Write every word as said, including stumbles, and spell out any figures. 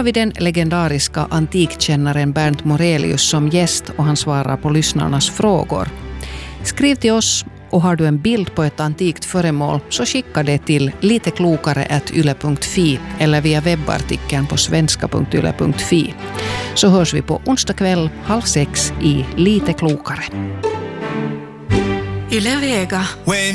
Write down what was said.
har vi den legendariska antikkännaren Bernt Morelius som gäst och han svarar på lyssnarnas frågor. Skriv till oss och har du en bild på ett antikt föremål så skicka det till liteklokare at yle punkt fi eller via webbartikeln på svenska punkt yle punkt fi. Så hörs vi på onsdag kväll halv sex i Lite klokare. Yle Vega.